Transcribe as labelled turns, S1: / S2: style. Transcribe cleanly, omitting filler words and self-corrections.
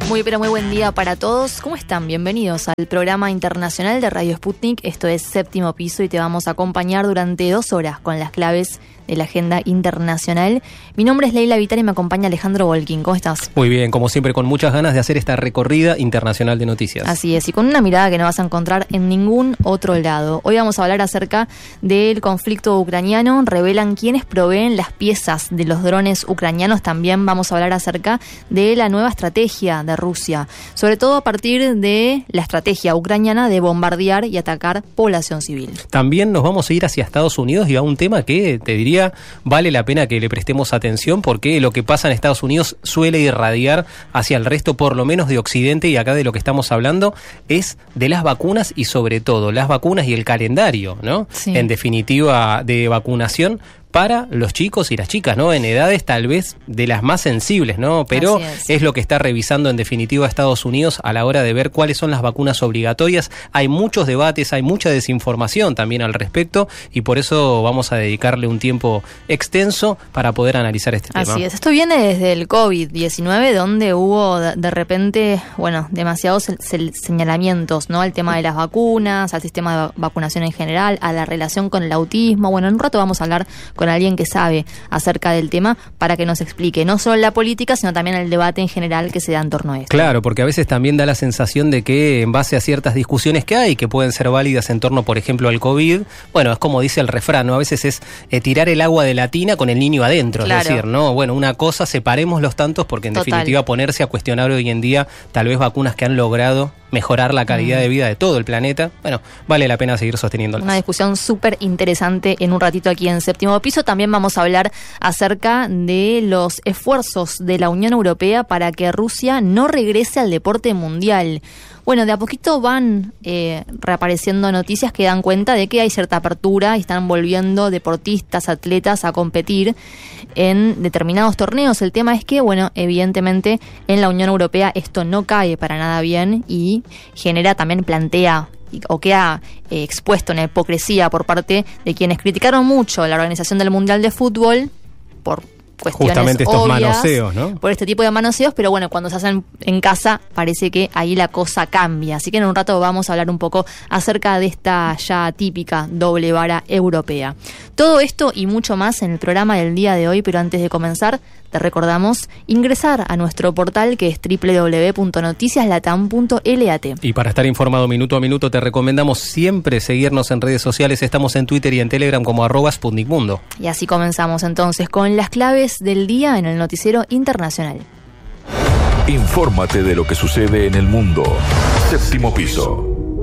S1: Muy buen día para todos. ¿Cómo están? Bienvenidos al programa internacional de Radio Sputnik. Esto es Séptimo Piso y te vamos a acompañar durante 2 horas con las claves de la agenda internacional. Mi nombre es Leila Vitar y me acompaña Alejandro Volkin. ¿Cómo estás?
S2: Muy bien, como siempre, con muchas ganas de hacer esta recorrida internacional de noticias.
S1: Así es, y con una mirada que no vas a encontrar en ningún otro lado. Hoy vamos a hablar acerca del conflicto ucraniano. Revelan quiénes proveen las piezas de los drones ucranianos. También vamos a hablar acerca de la nueva estrategia de Rusia, sobre todo a partir de la estrategia ucraniana de bombardear y atacar población civil.
S2: También nos vamos a ir hacia Estados Unidos y a un tema que, te diría, vale la pena que le prestemos atención porque lo que pasa en Estados Unidos suele irradiar hacia el resto, por lo menos de Occidente, y acá de lo que estamos hablando es de las vacunas y sobre todo las vacunas y el calendario, ¿no? Sí. En definitiva, de vacunación para los chicos y las chicas, ¿no? En edades tal vez de las más sensibles, ¿no? Pero es lo que está revisando en definitiva Estados Unidos a la hora de ver cuáles son las vacunas obligatorias. Hay muchos debates, hay mucha desinformación también al respecto y por eso vamos a dedicarle un tiempo extenso para poder analizar este tema.
S1: Así es. Esto viene desde el COVID-19, donde hubo de repente, demasiados señalamientos, ¿no? Al tema de las vacunas, al sistema de vacunación en general, a la relación con el autismo. Bueno, en un rato vamos a hablar con alguien que sabe acerca del tema para que nos explique no solo la política, sino también el debate en general que se da en torno a esto.
S2: Claro, porque a veces también da la sensación de que en base a ciertas discusiones que hay, que pueden ser válidas en torno, por ejemplo, al COVID, es como dice el refrán, ¿no? A veces es tirar el agua de la tina con el niño adentro, claro. Es decir, ¿no? Una cosa, separemos los tantos, porque en definitiva ponerse a cuestionar hoy en día tal vez vacunas que han logrado mejorar la calidad de vida de todo el planeta, vale la pena seguir sosteniéndolas.
S1: Una discusión súper interesante en un ratito aquí en Séptimo Piso. También vamos a hablar acerca de los esfuerzos de la Unión Europea para que Rusia no regrese al deporte mundial. De a poquito van reapareciendo noticias que dan cuenta de que hay cierta apertura y están volviendo deportistas, atletas a competir en determinados torneos. El tema es que, evidentemente en la Unión Europea esto no cae para nada bien y plantea o queda expuesto una hipocresía por parte de quienes criticaron mucho la organización del Mundial de Fútbol por cuestiones
S2: justamente estos
S1: obvias,
S2: manoseos, ¿no?
S1: Por este tipo de manoseos, pero cuando se hacen en casa parece que ahí la cosa cambia. Así que en un rato vamos a hablar un poco acerca de esta ya típica doble vara europea. Todo esto y mucho más en el programa del día de hoy, pero antes de comenzar, te recordamos ingresar a nuestro portal que es www.noticiaslatam.lat.
S2: Y para estar informado minuto a minuto te recomendamos siempre seguirnos en redes sociales. Estamos en Twitter y en Telegram como @SputnikMundo.
S1: Y así comenzamos entonces con las claves del día en el noticiero internacional.
S3: Infórmate de lo que sucede en el mundo. Séptimo Piso.